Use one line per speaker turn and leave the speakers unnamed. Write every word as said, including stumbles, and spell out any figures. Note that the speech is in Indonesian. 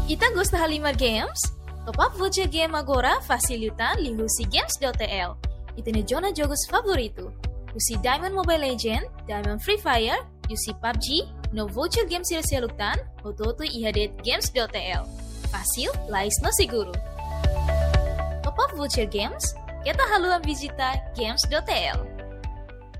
Ita gosta halima games? Top up voucher game agora facilitan li husi games.tl. Ita ne jona jogos favorito. Husi Diamond Mobile Legend, Diamond Free Fire, Yusi P U B G, no voucher game sila-silutan, ototo ihadet games.tl. Fasil, lais no seguro. Top up voucher games, kita haluan visita games.tl.